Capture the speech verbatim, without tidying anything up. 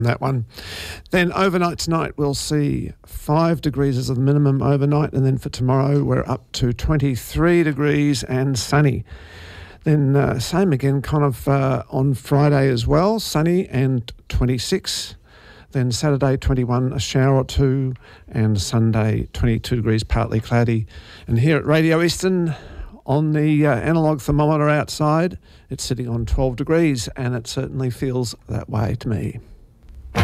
that one. Then overnight tonight we'll see five degrees as the minimum overnight, and then for tomorrow we're up to twenty-three degrees and sunny. Then uh, same again kind of uh, on Friday as well, sunny and twenty-six. Then Saturday twenty-one, a shower or two, and Sunday twenty-two degrees, partly cloudy. And here at Radio Eastern, on the uh, analogue thermometer outside, it's sitting on twelve degrees, and it certainly feels that way to me.